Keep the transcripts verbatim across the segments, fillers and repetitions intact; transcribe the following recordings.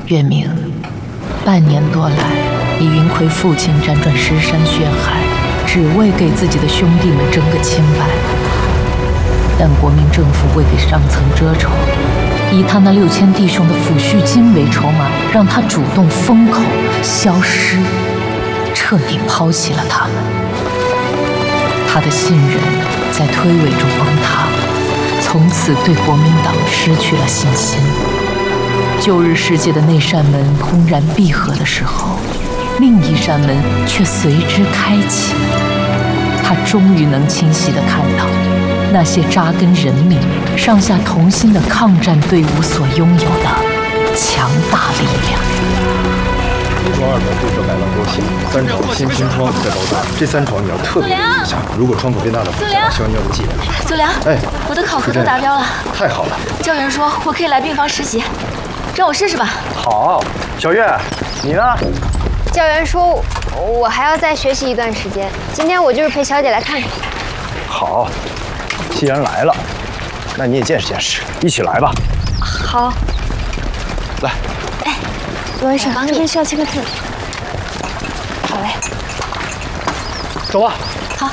月明，半年多来，李云奎父亲辗转尸山血海，只为给自己的兄弟们争个清白。但国民政府为给上层遮丑，以他那六千弟兄的抚恤金为筹码，让他主动封口消失，彻底抛弃了他们。他的信任在推诿中崩塌，从此对国民党失去了信心。旧日世界的那扇门轰然闭合的时候，另一扇门却随之开启。他终于能清晰地看到，那些扎根人民、上下同心的抗战队伍所拥有的强大力量。 一床二百，对着百万多心，三床新拼窗再包扎，这三床你要特别注意一下。如果窗口变大的话，希望你要记得。 祖良，哎，我的考核都达标了。 太好了。 教员说我可以来病房实习，让我试试吧。 好，小月，你呢？ 教员说，我还要再学习一段时间。今天我就是陪小姐来看看。 好，既然来了，那你也见识见识，一起来吧。 好。 来。 哎，罗医生，这边需要签个字。好嘞。 走吧。 好。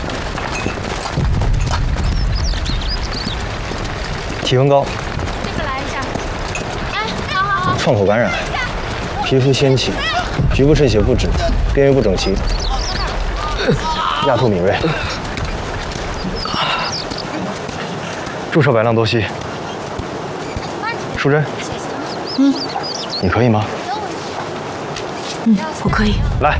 体温高。 这个来一下。哎，好好好。 创口感染，皮肤纤起。局部渗血不止，边缘不整齐，压迫敏锐。注射百浪多西。淑珍， 嗯， 你可以吗？ 嗯，我可以。 来。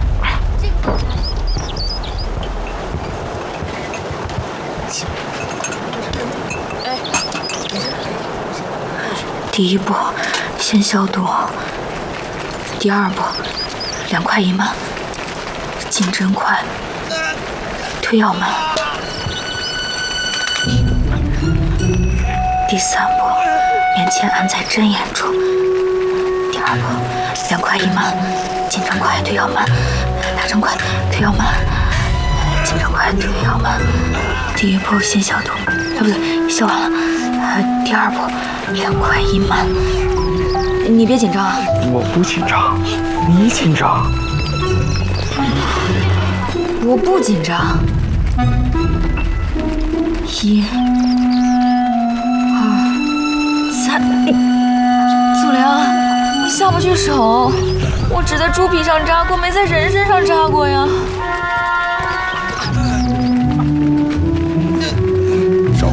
第一步，先消毒。第二步。两块一慢，进针快，推药慢。第三步，面前按在针眼处。第二步，两块一慢，进针快，推药慢，打针快，推药慢，进针快，推药慢。第一步先消毒，啊不对，消完了。呃，第二步，两块一慢。你别紧张啊！ 我不紧张，你紧张。 我不紧张。一、二、三。祖良，你下不去手，我只在猪皮上扎过，没在人身上扎过呀。 手。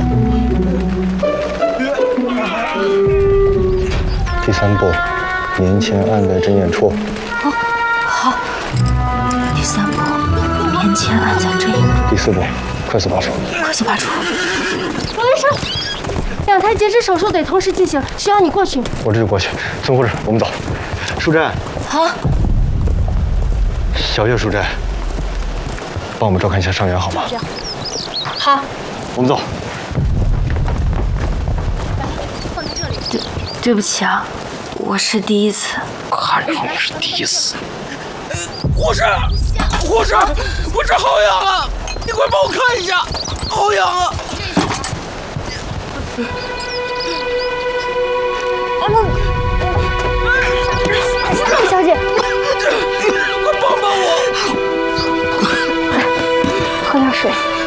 第三步，年前按在针眼处。 哦，好。第三步，面前按在针眼处。 第四步，快速拔出。 快速拔出。 罗医生，两台截肢手术得同时进行，需要你过去。 我这就过去。孙护士，我们走。淑珍。 好。 小月，淑珍，帮我们照看一下伤员好吗？ 这样。好。 我们走。 放在这里。 对，对不起啊。我是第一次， 看来我是第一次。护士，护士，我这好痒啊！你快帮我看一下，好痒啊！ 陆小姐， 快帮帮我！ 喝点水。